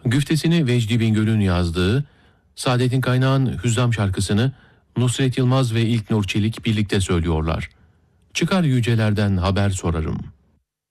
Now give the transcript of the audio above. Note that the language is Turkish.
Güftesini Vecdi Bingöl'ün yazdığı, Saadettin Kaynağ'ın Hüzzam şarkısını Nusret Yılmaz ve İlknur Çelik birlikte söylüyorlar. Çıkar yücelerden haber sorarım.